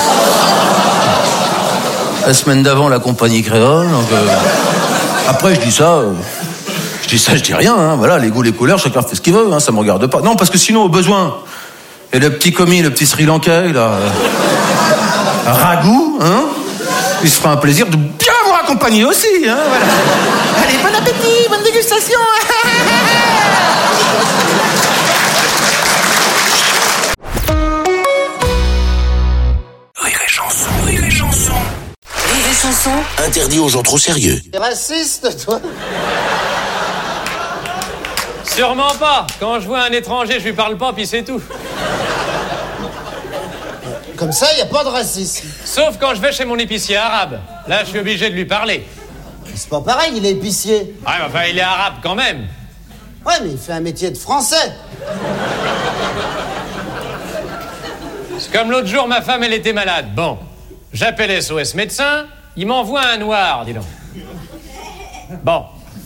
La semaine d'avant, la compagnie créole. Donc, après, je dis ça, je dis rien. Hein. Voilà, les goûts, les couleurs, chacun fait ce qu'il veut. Hein, ça me regarde pas. Non, parce que sinon, au besoin, et le petit commis, le petit Sri Lankais, là, ragoût, hein, il se fera un plaisir de bien vous raccompagner aussi. Hein, voilà. Allez, bon appétit, bonne dégustation. Rire et chanson, rire et chanson. Rire et chanson. Interdit aux gens trop sérieux. T'es raciste, toi? Sûrement pas. Quand je vois un étranger, je lui parle pas, puis c'est tout. Comme ça, y a pas de racisme. Sauf quand je vais chez mon épicier arabe. Là, je suis obligé de lui parler. C'est pas pareil, il est épicier. Ah, mais enfin, il est arabe quand même. Ouais, mais il fait un métier de français. C'est comme l'autre jour, ma femme, elle était malade. Bon, j'appelle SOS médecin, il m'envoie un noir, dis donc. Bon.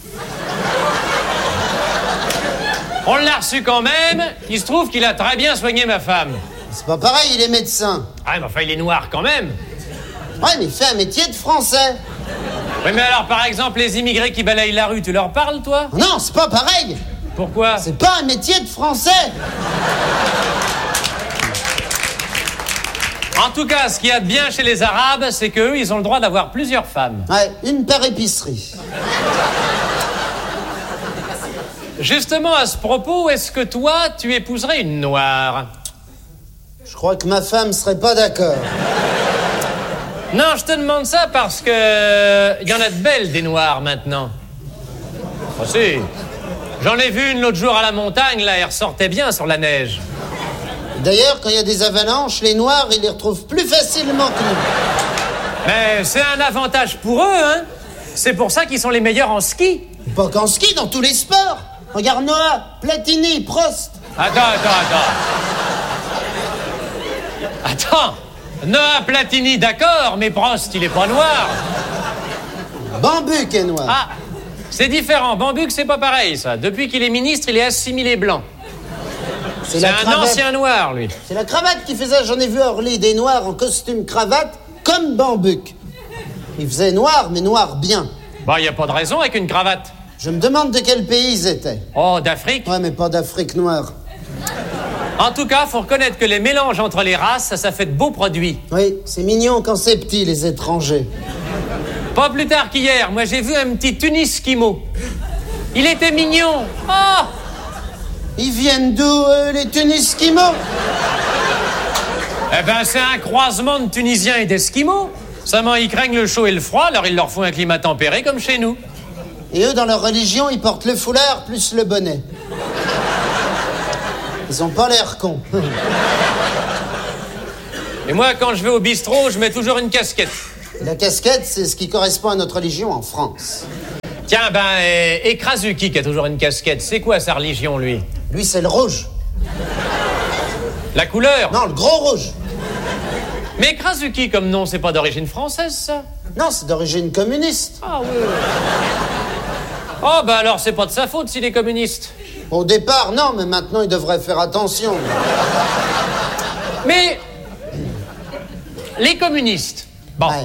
On l'a reçu quand même, il se trouve qu'il a très bien soigné ma femme. C'est pas pareil, il est médecin. Ah, mais enfin, il est noir quand même. Ouais, mais il fait un métier de français. Oui, mais alors, par exemple, les immigrés qui balayent la rue, tu leur parles, toi? Non, c'est pas pareil. Pourquoi? C'est pas un métier de français. En tout cas, ce qu'il y a de bien chez les Arabes, c'est qu'eux, ils ont le droit d'avoir plusieurs femmes. Ouais, une par épicerie. Justement, à ce propos, est-ce que toi, tu épouserais une noire? Je crois que ma femme serait pas d'accord. Non, je te demande ça parce que... il y en a de belles, des noires, maintenant. Ah si. J'en ai vu une l'autre jour à la montagne, là, elle ressortait bien sur la neige. D'ailleurs, quand il y a des avalanches, les noirs, ils les retrouvent plus facilement que nous. Mais c'est un avantage pour eux, hein. C'est pour ça qu'ils sont les meilleurs en ski. Pas qu'en ski, dans tous les sports. Regarde Noah, Platini, Prost. Attends. Noah Platini, d'accord, mais Prost, il est pas noir. Bambuc est noir. Ah, c'est différent. Bambuc, c'est pas pareil, ça. Depuis qu'il est ministre, il est assimilé blanc. C'est un ancien noir, lui. C'est la cravate qui faisait, j'en ai vu à Orly, des noirs en costume cravate, comme Bambuc. Il faisait noir, mais noir bien. Bah, y a pas de raison avec une cravate. Je me demande de quel pays ils étaient. Oh, d'Afrique? Ouais, mais pas d'Afrique noire. En tout cas, faut reconnaître que les mélanges entre les races, ça fait de beaux produits. Oui, c'est mignon quand c'est petit, les étrangers. Pas plus tard qu'hier, moi j'ai vu un petit Tuniskimo. Il était mignon. Oh! Ils viennent d'où, les Tuniskimos? Eh ben, c'est un croisement de Tunisiens et d'Esquimaux. Seulement, ils craignent le chaud et le froid, alors il leur faut un climat tempéré comme chez nous. Et eux, dans leur religion, ils portent le foulard plus le bonnet. Ils ont pas l'air cons. Et moi, quand je vais au bistrot, je mets toujours une casquette. La casquette, c'est ce qui correspond à notre religion en France. Tiens, et Krasuki qui a toujours une casquette, c'est quoi sa religion, lui? Lui, c'est le rouge. La couleur? Non, le gros rouge. Mais Krasuki, comme nom, c'est pas d'origine française, ça? Non, c'est d'origine communiste. Ah oui. Oh, alors c'est pas de sa faute s'il est communiste. Au départ, non, mais maintenant, il devrait faire attention. Mais... les communistes... Bon. Ouais.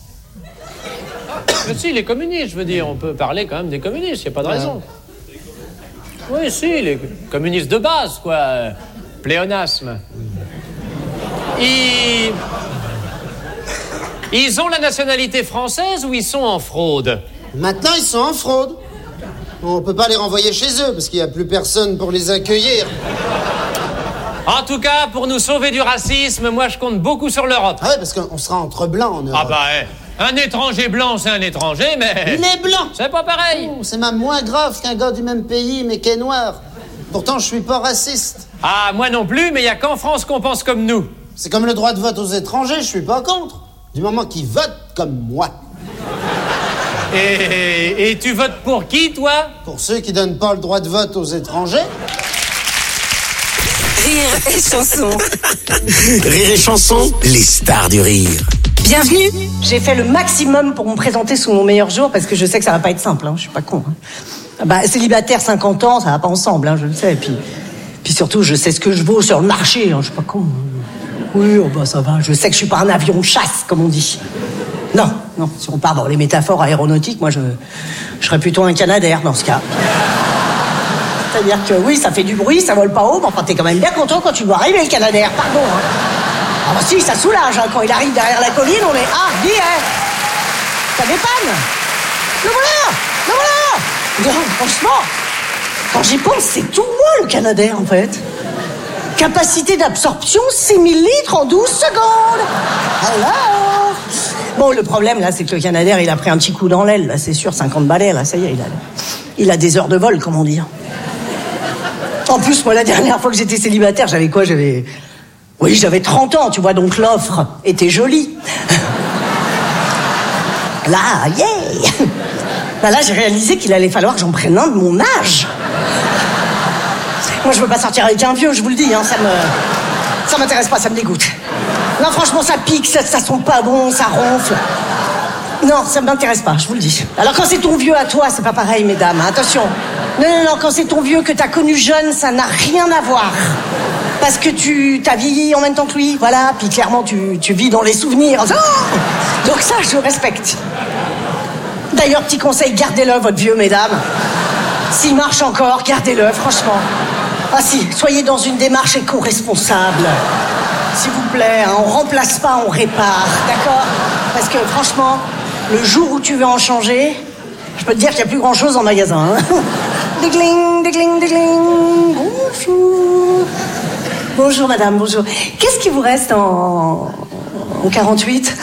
Mais si, les communistes, je veux dire, on peut parler quand même des communistes, y a pas de raison. Oui, si, les communistes de base, quoi. Pléonasme. Ils ont la nationalité française ou ils sont en fraude? Maintenant, ils sont en fraude. On peut pas les renvoyer chez eux, parce qu'il y a plus personne pour les accueillir. En tout cas, pour nous sauver du racisme, moi je compte beaucoup sur l'Europe. Ah ouais, parce qu'on sera entre blancs en Europe. Un étranger blanc, c'est un étranger, mais... Il est blanc. C'est pas pareil. Oh, c'est même moins grave qu'un gars du même pays, mais qui est noir. Pourtant, je suis pas raciste. Ah, moi non plus, mais il y a qu'en France qu'on pense comme nous. C'est comme le droit de vote aux étrangers, je suis pas contre. Du moment qu'ils votent comme moi. Et tu votes pour qui, toi? Pour ceux qui donnent pas le droit de vote aux étrangers. Rire et chanson. Rire et chanson, les stars du rire. Bienvenue. J'ai fait le maximum pour me présenter sous mon meilleur jour parce que je sais que ça va pas être simple, hein. Je suis pas con. Hein. Célibataire 50 ans, ça va pas ensemble, hein, je le sais. Et puis surtout, je sais ce que je vaux sur le marché, hein. Je suis pas con. Oui, ça va. Je sais que je suis pas un avion de chasse, comme on dit. Non. Si on part dans les métaphores aéronautiques, moi, je serais plutôt un Canadair dans ce cas. C'est-à-dire que oui, ça fait du bruit, ça vole pas haut, mais enfin, t'es quand même bien content quand tu dois arriver, le Canadair, pardon. Hein. Ah bah si, ça soulage, hein. Quand il arrive derrière la colline, on est... Ah, dis, ça dépanne. Le voilà. Non, franchement, quand j'y pense, c'est tout moi, le Canadair, en fait. Capacité d'absorption, 6000 litres en 12 secondes. Hello. Bon, le problème, là, c'est que le Canadair, il a pris un petit coup dans l'aile, là, c'est sûr, 50 balais, là, ça y est, il a des heures de vol, comme on dit. En plus, moi, la dernière fois que j'étais célibataire, j'avais quoi? J'avais 30 ans, tu vois, donc l'offre était jolie. Là, là, j'ai réalisé qu'il allait falloir que j'en prenne un de mon âge. Moi, je veux pas sortir avec un vieux, je vous le dis, hein, ça m'intéresse pas, ça me dégoûte. Non, franchement, ça pique, ça sent pas bon, ça ronfle. Non, ça m'intéresse pas, je vous le dis. Alors, quand c'est ton vieux à toi, c'est pas pareil, mesdames, hein, attention. Non, quand c'est ton vieux que t'as connu jeune, ça n'a rien à voir. Parce que t'as vieilli en même temps que lui, voilà, puis clairement, tu vis dans les souvenirs. Oh, donc ça, je respecte. D'ailleurs, petit conseil, gardez-le, votre vieux, mesdames. S'il marche encore, gardez-le, franchement. Ah si, soyez dans une démarche éco-responsable. S'il vous plaît, hein, on remplace pas, on répare, d'accord? Parce que franchement, le jour où tu veux en changer, je peux te dire qu'il n'y a plus grand-chose en magasin. Hein. Dégling, dégling, dégling. Bonjour. Bonjour madame, bonjour. Qu'est-ce qui vous reste en 48?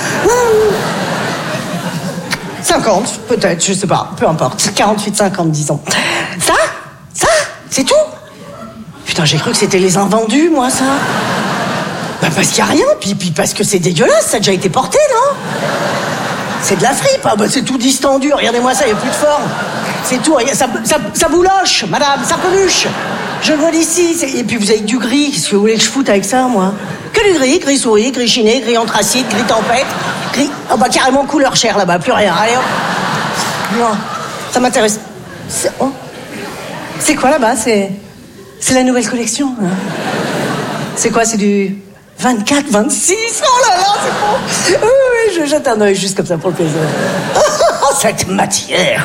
50, peut-être, je sais pas, peu importe. 48, 50, disons. Ça, c'est tout? Putain, j'ai cru que c'était les invendus, moi, ça. Parce qu'il n'y a rien, puis parce que c'est dégueulasse, ça a déjà été porté, non? C'est de la fripe, c'est tout distendu, regardez-moi ça, il n'y a plus de forme. C'est tout, ça bouloche, madame, ça peluche. Je le vois d'ici, et puis vous avez du gris, qu'est-ce que vous voulez que je foute avec ça, moi? Que du gris souris, gris chiné, gris anthracite, gris tempête, gris... carrément couleur chair, là-bas, plus rien, allez hop. Non, ça m'intéresse. C'est quoi, là-bas? C'est la nouvelle collection, hein. C'est quoi, c'est du 24, 26? Oh là là, c'est bon. Oui, je jette un œil juste comme ça pour le plaisir. Oh, cette matière.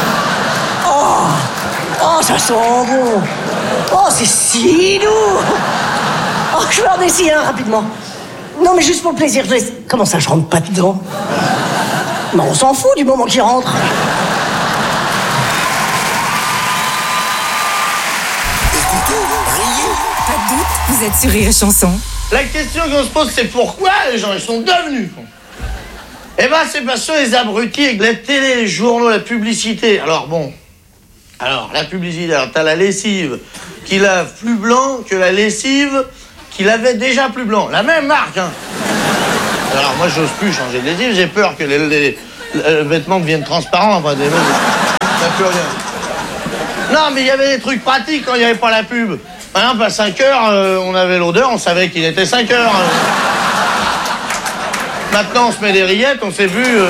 Oh, ça sent bon. Oh, c'est si doux. Oh, je vais en essayer un rapidement. Non, mais juste pour le plaisir. Comment ça, je rentre pas dedans? Mais on s'en fout du moment qu'il rentre. Pas de doute, vous êtes sur Rire et Chanson. La question qu'on se pose, c'est pourquoi les gens ils sont devenus cons. Eh ben, c'est parce que les abrutis avec la télé, les journaux, la publicité. Alors, la publicité, alors t'as la lessive qui lave plus blanc que la lessive qui lavait déjà plus blanc. La même marque, hein. Alors moi, j'ose plus changer de lessive, j'ai peur que les vêtements deviennent transparents. Enfin, ça plus rien. Non, mais il y avait des trucs pratiques quand il n'y avait pas la pub. Par exemple, à 5 heures, on avait l'odeur, on savait qu'il était 5 heures. Maintenant, on se met des rillettes, on sait plus...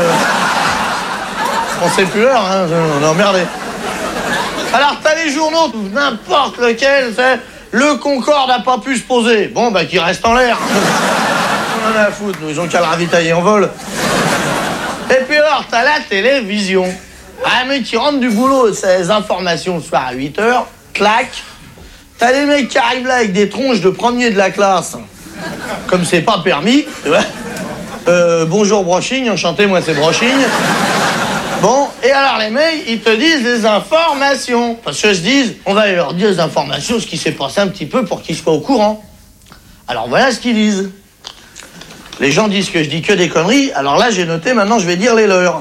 On sait plus l'heure, hein, on est emmerdé. Alors, t'as les journaux, n'importe lequel, c'est... Le Concorde n'a pas pu se poser. Bon, bah, qu'il reste en l'air. On en a à foutre, nous, ils ont qu'à le ravitailler en vol. Et puis alors, t'as la télévision. Un mec qui rentre du boulot, c'est les informations le soir à 8h, clac. T'as les mecs qui arrivent là avec des tronches de premier de la classe. Comme c'est pas permis, tu vois. Bonjour Broching, enchanté, moi c'est Broching. Bon, et alors les mecs, ils te disent des informations. Parce que se disent, on va leur dire des informations, ce qui s'est passé un petit peu pour qu'ils soient au courant. Alors voilà ce qu'ils disent. Les gens disent que je dis que des conneries, alors là j'ai noté, maintenant je vais dire les leurs.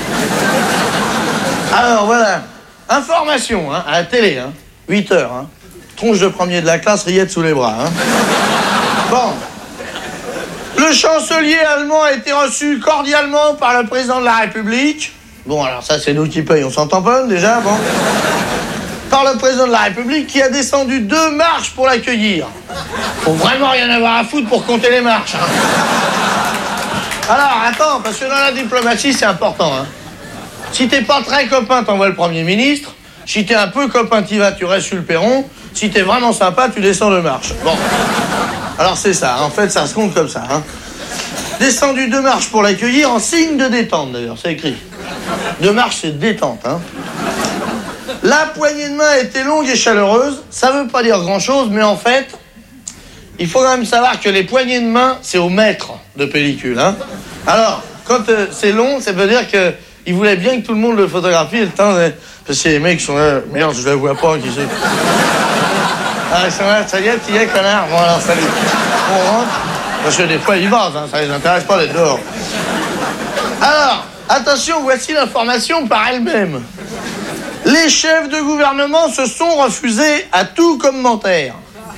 Alors voilà, information, hein, à la télé, hein, 8 heures, hein. Tronche de premier de la classe, rillettes sous les bras. Hein. Bon. Le chancelier allemand a été reçu cordialement par le président de la République. Bon, alors ça, c'est nous qui payons, on s'entend pas, déjà, bon. Par le président de la République qui a descendu 2 marches pour l'accueillir. Faut vraiment rien avoir à foutre pour compter les marches. Hein. Alors, attends, parce que dans la diplomatie, c'est important. Hein. Si t'es pas très copain, t'envoies le Premier ministre. Si t'es un peu copain, t'y vas, tu restes sur le perron. Si t'es vraiment sympa, tu descends 2 marches. Bon. Alors c'est ça, en fait, ça se compte comme ça. Hein. Descendu 2 marches pour l'accueillir en signe de détente, d'ailleurs, c'est écrit. 2 marches, c'est détente. Hein. La poignée de main était longue et chaleureuse. Ça veut pas dire grand-chose, mais en fait, il faut quand même savoir que les poignées de main, c'est au mètre de pellicule. Hein. Alors, quand c'est long, ça veut dire que il voulait bien que tout le monde le photographie et le temps... Parce que les mecs sont là, merde, je la vois pas, qui c'est. Ah, ils sont là, ça y est, tu y es, connard. Bon, alors, salut. On rentre. Parce que des fois, ils basent, hein, ça les intéresse pas d'être dehors. Alors, attention, voici l'information par elle-même. Les chefs de gouvernement se sont refusés à tout commentaire.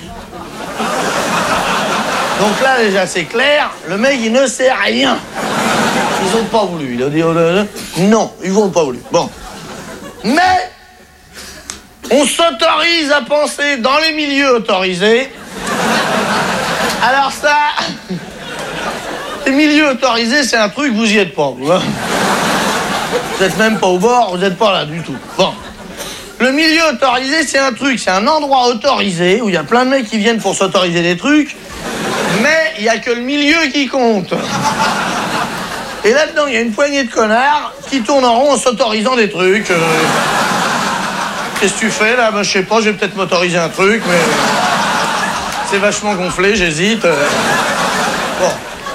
Donc là, déjà, c'est clair, le mec, il ne sait rien. Ils ont pas voulu. Il a dit, non, ils vont pas voulu. Bon. Mais, on s'autorise à penser dans les milieux autorisés. Alors ça, les milieux autorisés, c'est un truc, vous y êtes pas, vous. Hein. Vous êtes même pas au bord, vous êtes pas là du tout. Bon. Le milieu autorisé, c'est un truc, c'est un endroit autorisé où il y a plein de mecs qui viennent pour s'autoriser des trucs, mais il y a que le milieu qui compte. Et là-dedans, il y a une poignée de connards qui tournent en rond en s'autorisant des trucs. Qu'est-ce que tu fais, là? Ben, je sais pas, je vais peut-être m'autoriser un truc, mais... c'est vachement gonflé, j'hésite. Bon.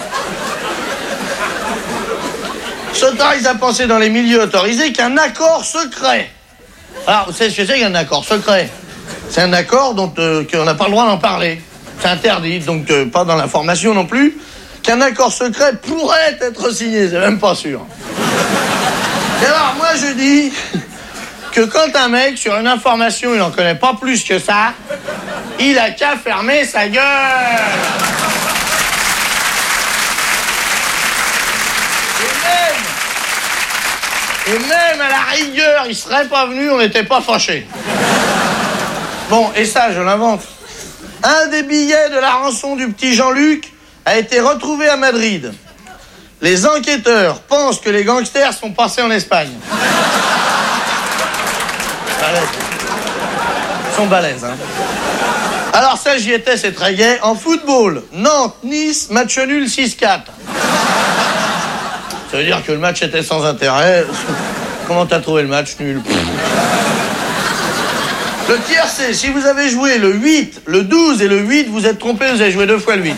S'autorise à penser dans les milieux autorisés qu'un accord secret. Alors, vous savez ce que c'est qu'un accord secret? C'est un accord dont qu'on n'a pas le droit d'en parler. C'est interdit, donc pas dans l'information non plus. Qu'un accord secret pourrait être signé, c'est même pas sûr. Et alors, moi, je dis que quand un mec, sur une information, il n'en connaît pas plus que ça, il a qu'à fermer sa gueule. Et même à la rigueur, il serait pas venu, on n'était pas fâchés. Bon, et ça, je l'invente. Un des billets de la rançon du petit Jean-Luc a été retrouvé à Madrid. Les enquêteurs pensent que les gangsters sont passés en Espagne. Balèze. Ils sont balèzes, hein. Alors ça, j'y étais, c'est très gai. En football, Nantes, Nice, match nul 6-4. Ça veut dire que le match était sans intérêt. Comment t'as trouvé le match nul? Le tiercé, si vous avez joué le 8, le 12 et le 8, vous êtes trompé, vous avez joué 2 fois le 8.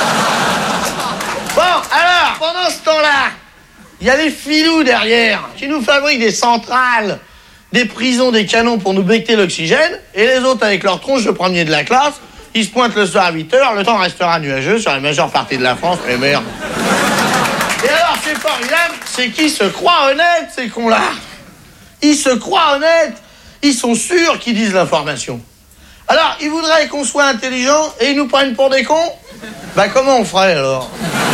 Bon, alors, pendant ce temps-là, il y a les filous derrière qui nous fabriquent des centrales, des prisons, des canons pour nous becter l'oxygène, et les autres, avec leur tronche de premier de la classe, ils se pointent le soir à 8h, le temps restera nuageux sur la majeure partie de la France, mais merde. Et alors, c'est formidable, c'est qu'ils se croient honnêtes, ces cons-là. Ils se croient honnêtes. Ils sont sûrs qu'ils disent l'information. Alors, ils voudraient qu'on soit intelligent et ils nous prennent pour des cons? Bah, comment on ferait, alors?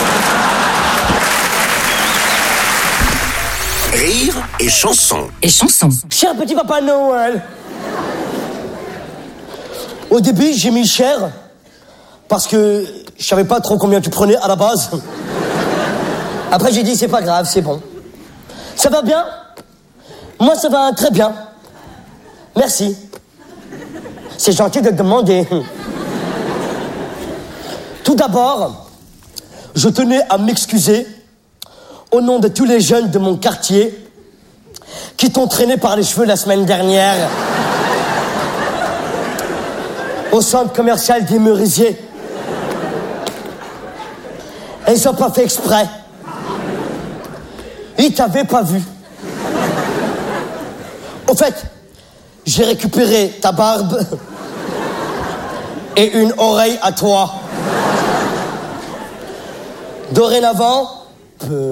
Rire et chanson. Et chanson. Cher petit Papa Noël. Au début, j'ai mis cher parce que je savais pas trop combien tu prenais à la base. Après, j'ai dit, c'est pas grave, c'est bon. Ça va bien? Moi, ça va très bien. Merci. C'est gentil de te demander. Tout d'abord, je tenais à m'excuser au nom de tous les jeunes de mon quartier qui t'ont traîné par les cheveux la semaine dernière au centre commercial des Merisiers. Et ils n'ont pas fait exprès. Ils t'avaient pas vu. Au fait, j'ai récupéré ta barbe et une oreille à toi. Dorénavant,